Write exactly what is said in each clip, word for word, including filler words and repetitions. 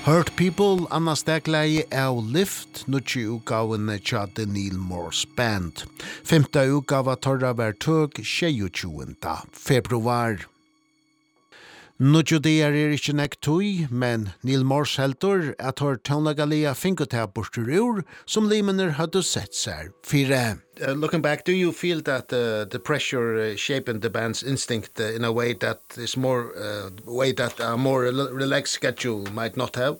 Hurt People, Anna Stegleie av Lift, nutje utgavene tja The Neil Morse Band. Femta utgava torra var tøg tjugotre februar. Nutje der er ikkje nek tøy, men Neil Morse heldur at hår tøvnagalia finkotab bortur ur, som limener hadde sett seg fire. Uh, looking back, do you feel that uh, the pressure uh, shaping the band's instinct uh, in a way that is more, uh, way that a more relaxed schedule might not have?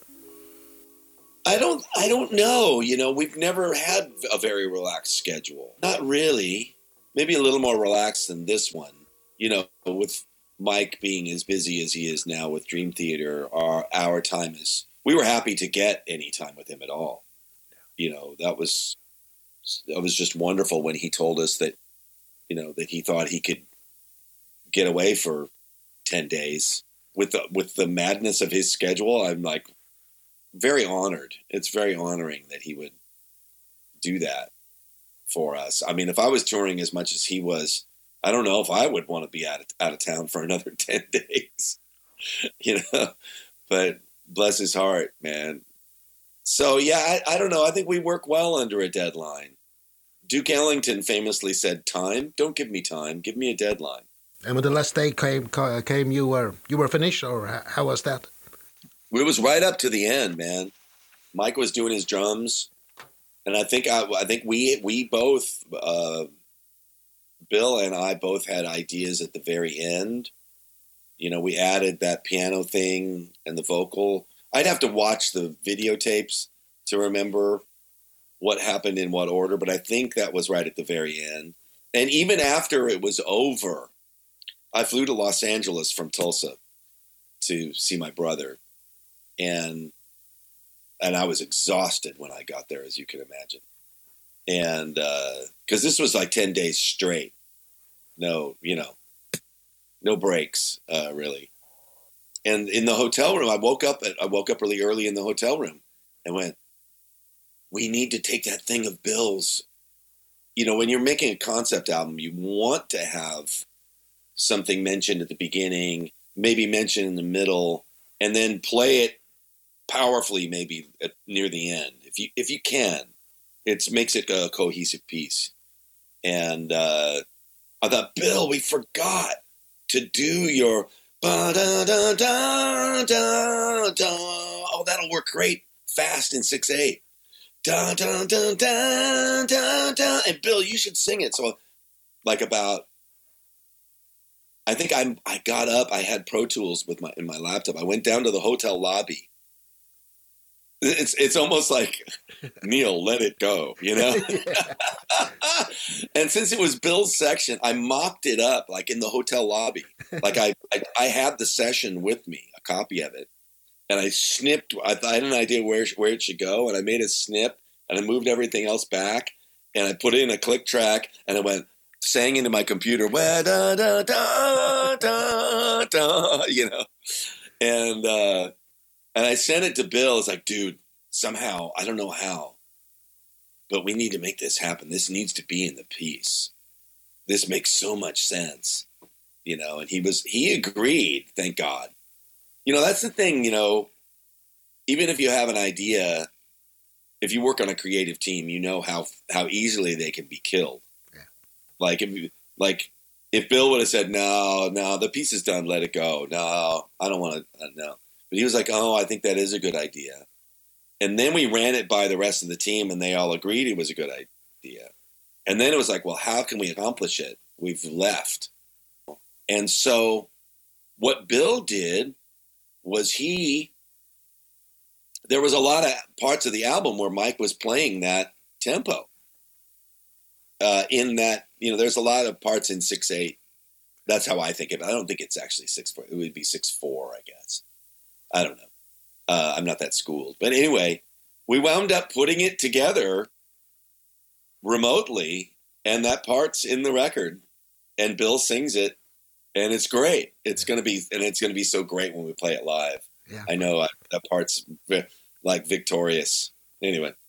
I don't, I don't know. You know, we've never had a very relaxed schedule. Not really. Maybe a little more relaxed than this one. You know, with Mike being as busy as he is now with Dream Theater, our, our time is, we were happy to get any time with him at all. You know, that was, It was just wonderful when he told us that, you know, that he thought he could get away for ten days with the, with the madness of his schedule. I'm like very honored. It's very honoring that he would do that for us. I mean, if I was touring as much as he was, I don't know if I would want to be out of, out of town for another ten days, you know, but bless his heart, man. So, yeah, I, I don't know. I think we work well under a deadline. Duke Ellington famously said, time, don't give me time, give me a deadline. And when the last day came, came you were you were finished, or how was that? It was right up to the end, man. Mike was doing his drums, and I think I, I think we we both, uh, Bill and I both had ideas at the very end. You know, we added that piano thing and the vocal. I'd have to watch the videotapes to remember what happened in what order, but I think that was right at the very end. And even after it was over, I flew to Los Angeles from Tulsa to see my brother. And and I was exhausted when I got there, as you can imagine. And because uh, this was like ten days straight. No, you know, no breaks, uh, really. And in the hotel room, I woke up at, I woke up really early in the hotel room and went, we need to take that thing of Bill's. You know, when you're making a concept album, you want to have something mentioned at the beginning, maybe mentioned in the middle, and then play it powerfully maybe at, near the end. If you if you can, it makes it a cohesive piece. And uh, I thought, Bill, we forgot to do your ba-da-da-da-da-da. Oh, that'll work great fast in six eight. Da, da, da, da, da, da. And Bill, you should sing it. So like about, I think I I got up, I had Pro Tools with my in my laptop. I went down to the hotel lobby. It's it's almost like, Neil, let it go, you know? And since it was Bill's section, I mocked it up like in the hotel lobby. Like I, I, I had the session with me, a copy of it. And I snipped, I, I had an idea where, where it should go. And I made a snip and I moved everything else back. And I put in a click track and I went, sang into my computer, da, da, da, da, da, da, you know? And, uh, and I sent it to Bill. It's like, dude, somehow, I don't know how, but we need to make this happen. This needs to be in the piece. This makes so much sense, you know? And he was, he agreed, thank God. You know, that's the thing, you know, even if you have an idea, if you work on a creative team, you know how, how easily they can be killed. Yeah. Like, if you, like, if Bill would have said, no, no, the piece is done, let it go. No, I don't want to, no. But he was like, oh, I think that is a good idea. And then we ran it by the rest of the team and they all agreed it was a good idea. And then it was like, well, how can we accomplish it? We've left. And so what Bill did was he, there was a lot of parts of the album where Mike was playing that tempo. Uh, in that, you know, there's a lot of parts in six eight. That's how I think of it. I don't think it's actually six four. It would be six four, I guess. I don't know. Uh, I'm not that schooled. But anyway, we wound up putting it together remotely, and that part's in the record. And Bill sings it, and it's great. It's going to be, and it's going to be so great when we play it live. Yeah. I know uh, that part's like victorious. Anyway.